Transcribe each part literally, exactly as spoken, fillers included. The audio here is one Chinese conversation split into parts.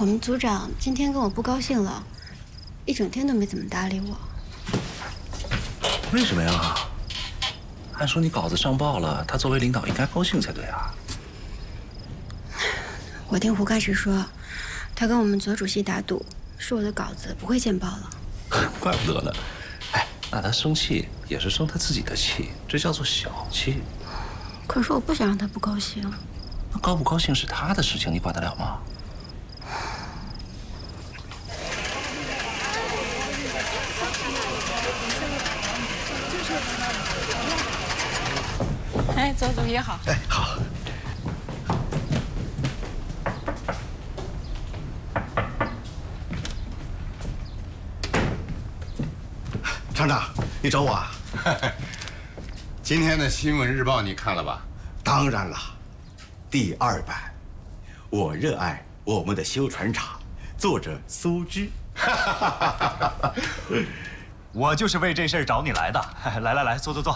我们组长今天跟我不高兴了，一整天都没怎么搭理我。 为什么呀？按说你稿子上报了，他作为领导应该高兴才对啊。 我听胡干事说，他跟我们左主席打赌，说我的稿子不会见报了。 怪不得呢。哎，那他生气也是生他自己的气，这叫做小气。 可是我不想让他不高兴。 那高不高兴是他的事情，你管得了吗？ 哎，左主席好。 哎，好。厂长，你找我啊？ 今天的新闻日报你看了吧？ 当然了，第二版，我热爱我们的修船厂，作者苏芝。 我就是为这事儿找你来的。来来来，坐坐坐。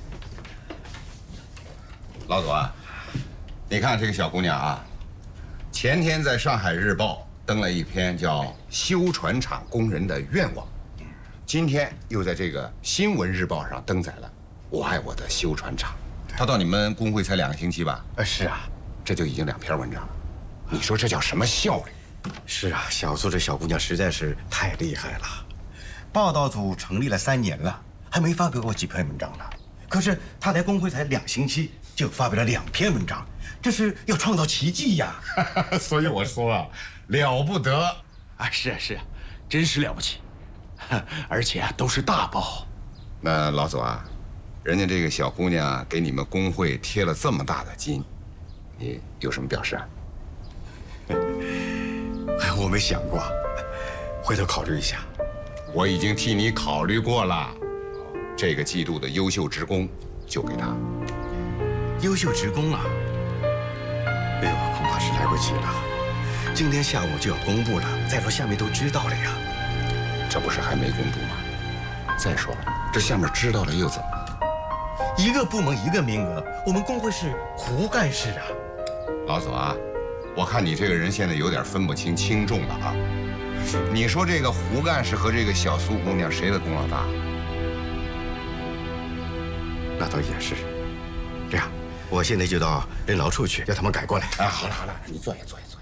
老左啊，你看这个小姑娘啊，前天在上海日报登了一篇叫《修船厂工人的愿望》，今天又在这个新闻日报上登载了“我爱我的修船厂”。她到你们工会才两个星期吧？ 呃，是啊， 这就已经两篇文章了。你说这叫什么效率？ 是啊，小苏这小姑娘实在是太厉害了。报道组成立了三年了，还没发表过几篇文章呢。可是她来工会才两星期，就发表了两篇文章，这是要创造奇迹呀！ 所以我说啊，了不得啊！是啊是啊，真是了不起，而且啊都是大报。 那老左啊，人家这个小姑娘给你们工会贴了这么大的金，你有什么表示啊？ 我没想过，回头考虑一下。 我已经替你考虑过了，这个季度的优秀职工就给他。 优秀职工啊！哎呦，恐怕是来不及了。今天下午就要公布了，再说下面都知道了呀。 这不是还没公布吗？再说了，这下面知道了又怎么？ 一个部门一个名额，我们工会是胡干事啊。 老左啊，我看你这个人现在有点分不清轻重了啊。你说这个胡干事和这个小苏姑娘谁的功劳大？ 那倒也是。这样，我现在就到人劳处去，叫他们改过来。 啊，好了好了，你坐下坐下坐下。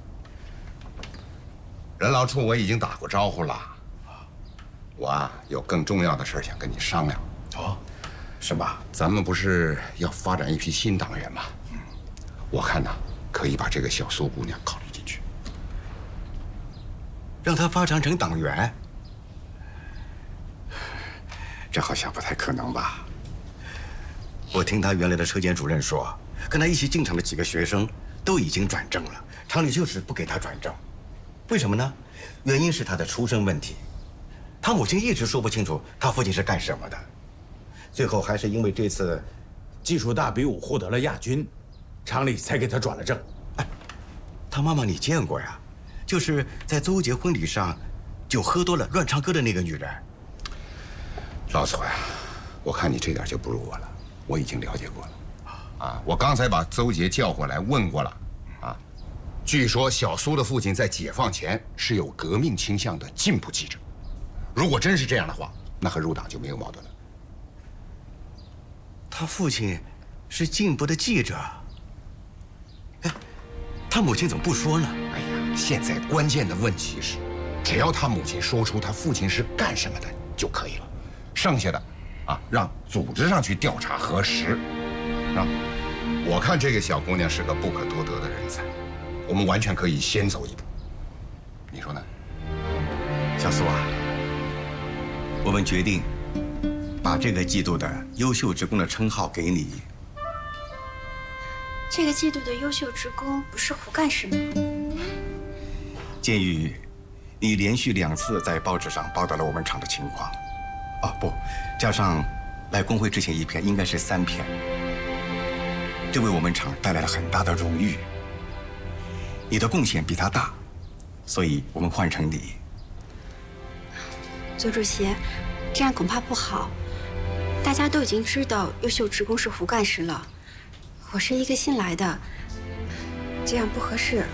人劳处我已经打过招呼了，我啊有更重要的事想跟你商量。 哦，什么？ 咱们不是要发展一批新党员吗？嗯，我看呢，可以把这个小苏姑娘考虑进去， 让她发展成党员。这好像不太可能吧？我听他原来的车间主任说，跟他一起进厂的几个学生都已经转正了，厂里就是不给他转正。为什么呢？原因是他的出身问题。他母亲一直说不清楚他父亲是干什么的，最后还是因为这次技术大比武获得了亚军，厂里才给他转了正。 哎，他妈妈你见过呀？就是在邹杰婚礼上就喝多了乱唱歌的那个女人。 老左呀，我看你这点就不如我了。我已经了解过了，啊，我刚才把邹杰叫过来问过了，啊，据说小苏的父亲在解放前是有革命倾向的进步记者，如果真是这样的话，那和入党就没有矛盾了。 他父亲是进步的记者，哎，他母亲怎么不说呢？ 哎呀，现在关键的问题是，只要他母亲说出他父亲是干什么的就可以了，剩下的。啊，让组织上去调查核实。啊，我看这个小姑娘是个不可多得的人才，我们完全可以先走一步。你说呢？ 小苏啊，我们决定把这个季度的优秀职工的称号给你。 这个季度的优秀职工不是胡干事吗？ 鉴于你连续两次在报纸上报道了我们厂的情况。哦不，加上来工会之前一篇，应该是三篇。这为我们厂带来了很大的荣誉。你的贡献比他大，所以我们换成你。 左主席，这样恐怕不好。大家都已经知道优秀职工是胡干事了，我是一个新来的，这样不合适。